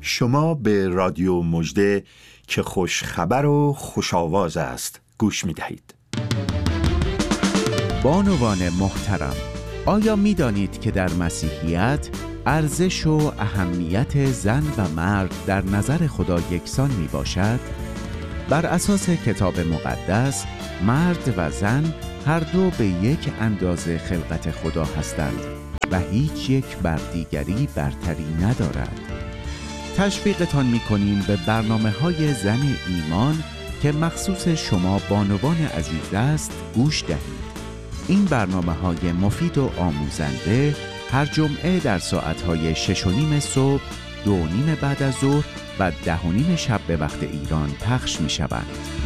شما به رادیو مژده که خوش خبر و خوش آواز است گوش می دهید. بانوان محترم، آیا می دانید که در مسیحیت ارزش و اهمیت زن و مرد در نظر خدا یکسان می باشد؟ بر اساس کتاب مقدس، مرد و زن هر دو به یک اندازه خلقت خدا هستند و هیچ یک بر دیگری برتری ندارد. تشویقتان می‌کنیم به برنامه‌های زن ایمان که مخصوص شما بانوان عزیز است گوش دهید. این برنامه‌های مفید و آموزنده هر جمعه در ساعت‌های 6:30 صبح، 2:30 بعد از ظهر و 10:30 شب به وقت ایران پخش می‌شوند.